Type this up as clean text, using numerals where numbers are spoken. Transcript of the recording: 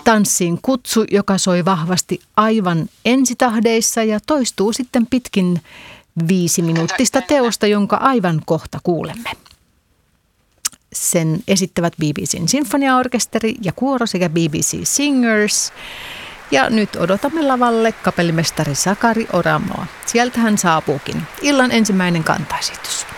tanssiin kutsu, joka soi vahvasti aivan ensitahdeissa ja toistuu sitten pitkin 5-minuuttista teosta, jonka aivan kohta kuulemme. Sen esittävät BBC:n sinfoniaorkesteri ja kuoro sekä BBC Singers. Ja nyt odotamme lavalle kapellimestari Sakari Oramoa. Sieltä hän saapuukin. Illan ensimmäinen kantaesitys.